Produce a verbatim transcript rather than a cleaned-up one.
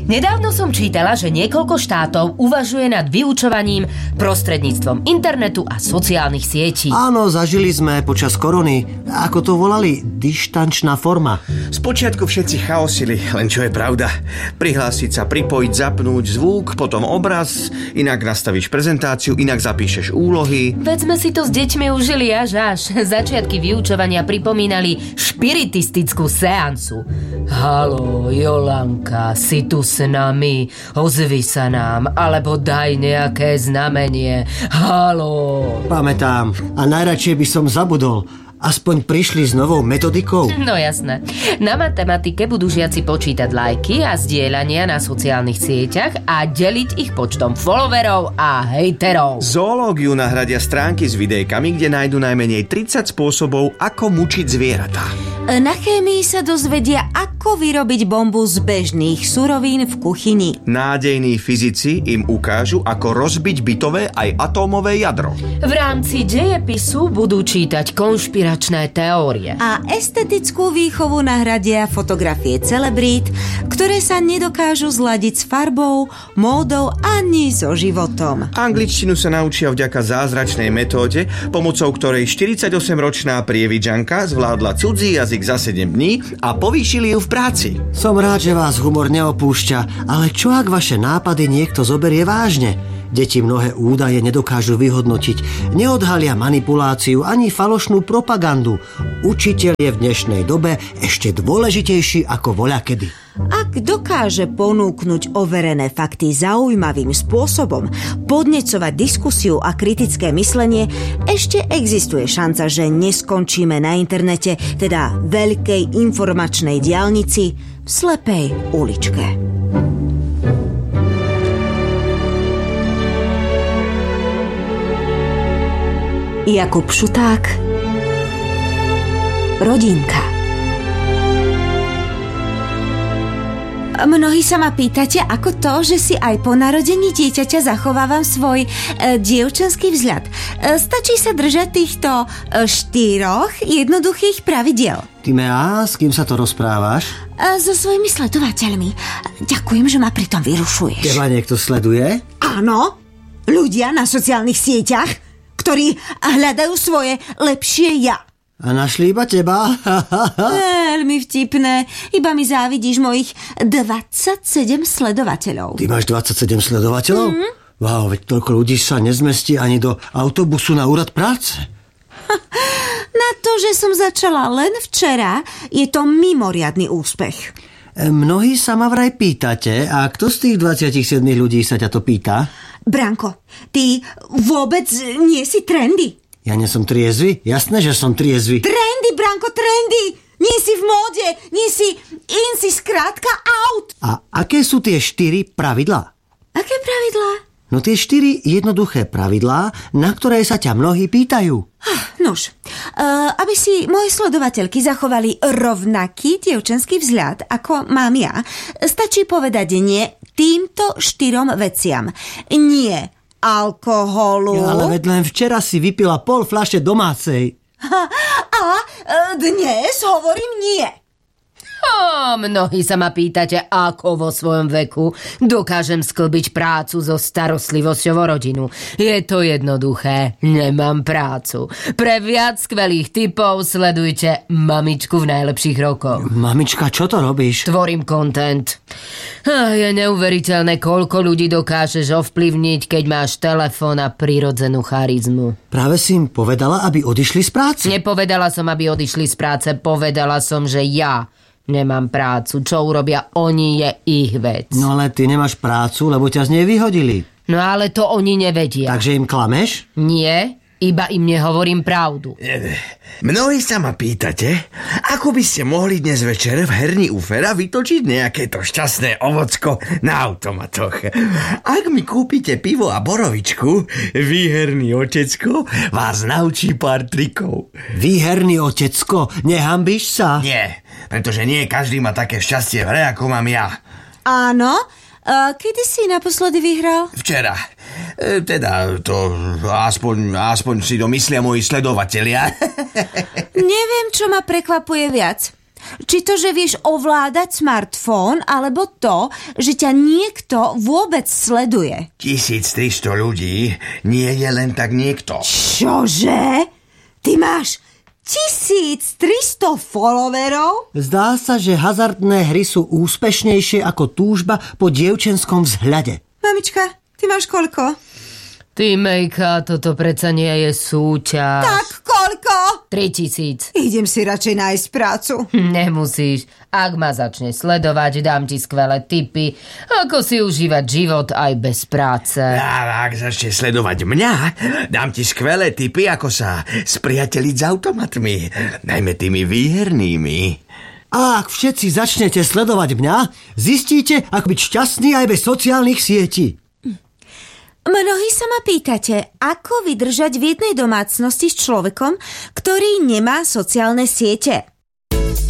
Nedávno som čítala, že niekoľko štátov uvažuje nad vyučovaním prostredníctvom internetu a sociálnych sietí. Áno, zažili sme počas korony, ako to volali, dištančná forma. Spočiatku všetci chaosili, len čo je pravda. Prihlásiť sa, pripojiť, zapnúť zvuk, potom obraz, inak nastavíš prezentáciu, inak zapíšeš úlohy. Veď sme si to s deťmi užili až až. Začiatky vyučovania pripomínali špiritistickú seansu. Haló, Jolanka, si tu s nami, ozvi sa nám, alebo daj nejaké znamenie. Haló. Pamätám, a najradšej by som zabudol. Aspoň prišli s novou metodikou? No jasné. Na matematike budú žiaci počítať lajky a zdieľania na sociálnych sieťach a deliť ich počtom followerov a hejterov. Zoológiu nahradia stránky s videjkami, kde nájdu najmenej tridsať spôsobov, ako mučiť zvieratá. Na chémii sa dozvedia, ako vyrobiť bombu z bežných surovín v kuchyni. Nádejní fyzici im ukážu, ako rozbiť bytové aj atómové jadro. V rámci dejepisu budú čítať konšpiračné teórie. A estetickú výchovu nahradia fotografie celebrít, ktoré sa nedokážu zladiť s farbou, módou ani so životom. Angličtinu sa naučia vďaka zázračnej metóde, pomocou ktorej štyridsaťosemročná prievidžanka zvládla cudzí jazyk za sedem dní a povýšili ju v práci. Som rád, že vás humor neopúšťa, ale čo ak vaše nápady niekto zoberie vážne? Deti mnohé údaje nedokážu vyhodnotiť, neodhalia manipuláciu ani falošnú propagandu. Učiteľ je v dnešnej dobe ešte dôležitejší ako voľakedy. Ak dokáže ponúknuť overené fakty zaujímavým spôsobom, podnecovať diskusiu a kritické myslenie, ešte existuje šanca, že neskončíme na internete, teda veľkej informačnej diaľnici, v slepej uličke. Jakub Šuták, Rodinka. Mnohí sa ma pýtate, ako to, že si aj po narodení dieťaťa zachovávam svoj e, dievčenský vzhľad. E, stačí sa držať týchto e, štyroch jednoduchých pravidiel. Timea, s kým sa to rozprávaš? E, so svojimi sledovateľmi. Ďakujem, že ma pritom vyrušuješ. Teba niekto sleduje? Áno, ľudia na sociálnych sieťach, ktorí hľadajú svoje lepšie ja. A našli iba teba? Veľmi vtipné. Iba mi závidíš mojich dvadsaťsedem sledovateľov. Ty máš dvadsaťsedem sledovateľov? Mm. Wow, veď toľko ľudí sa nezmestí ani do autobusu na úrad práce. Na to, že som začala len včera, je to mimoriadny úspech. Mnohí sa ma vraj pýtate, a kto z tých dvadsaťsedem ľudí sa ťa to pýta? Branko, ty vôbec nie si trendy. Ja nie som triezvy? Jasné, že som triezvy. Trendy, Branko, trendy! Nie si v móde, nie si in, si skrátka out. A aké sú tie štyri pravidlá? Aké pravidlá? No tie štyri jednoduché pravidlá, na ktoré sa ťa mnohí pýtajú. Nuž, uh, aby si moje sledovateľky zachovali rovnaký dievčenský vzhľad, ako mám ja, stačí povedať nie týmto štyrom veciam. Nie alkoholu. Ja, ale veď len včera si vypila pol fľaše domácej. A, a dnes hovorím nie. Oh, mnohí sa ma pýtate, ako vo svojom veku dokážem sklbiť prácu so starostlivosťou o rodinu. Je to jednoduché, nemám prácu. Pre viac skvelých tipov sledujte Mamičku v najlepších rokoch. Mamička, čo to robíš? Tvorím content. Je neuveriteľné, koľko ľudí dokážeš ovplyvniť, keď máš telefón a prirodzenú charizmu. Práve si im povedala, aby odišli z práce. Nepovedala som, aby odišli z práce, povedala som, že ja nemám prácu. Čo urobia oni, je ich vec. No ale ty nemáš prácu, lebo ťa z nej vyhodili. No ale to oni nevedia. Takže im klameš? Nie, iba im nehovorím pravdu. Mnohí sa ma pýtate, ako by ste mohli dnes večer v herni Ufera vytočiť nejaké to šťastné ovocko na automatoch. Ak mi kúpite pivo a borovičku, výherný otecko vás naučí pár trikov. Výherný otecko, nehambíš sa? Nie, pretože nie každý má také šťastie v hre, ako mám ja. Áno? A kedy si naposledy vyhral? Včera. E, teda to aspoň, aspoň si to myslia moji sledovatelia. Neviem, čo ma prekvapuje viac. Či to, že vieš ovládať smartfón, alebo to, že ťa niekto vôbec sleduje. tisíctristo ľudí nie je len tak niekto. Čože? Ty máš tisíctristo followerov? Zdá sa, že hazardné hry sú úspešnejšie ako túžba po dievčenskom vzhľade. Mamička, ty máš koľko? Ty, Mejka, toto predsa nie je súťaž. Tak koľko? Tri tisíc. Idem si radšej nájsť prácu. Nemusíš. Ak ma začne sledovať, dám ti skvelé tipy, ako si užívať život aj bez práce. A ak začne sledovať mňa, dám ti skvelé tipy, ako sa spriateliť s automatmi, najmä tými výhernými. A ak všetci začnete sledovať mňa, zistíte, ako byť šťastný aj bez sociálnych sietí. Mnohí sa ma pýtate, ako vydržať v jednej domácnosti s človekom, ktorý nemá sociálne siete.